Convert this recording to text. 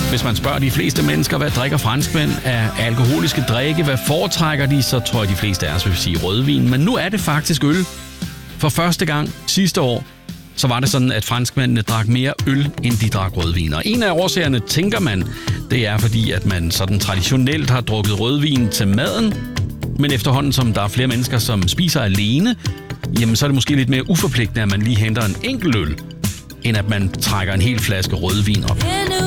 Hvis man spørger de fleste mennesker, hvad drikker franskmænd af alkoholiske drikke, hvad foretrækker de, så tror jeg, de fleste af os vil sige rødvin. Men nu er det faktisk øl. For første gang sidste år, så var det sådan, at franskmændene drak mere øl, end de drak rødvin. Og en af årsagerne, tænker man, det er fordi, at man sådan traditionelt har drukket rødvin til maden. Men efterhånden, som der er flere mennesker, som spiser alene, jamen så er det måske lidt mere uforpligtende, at man lige henter en enkelt øl, end at man trækker en hel flaske rødvin op.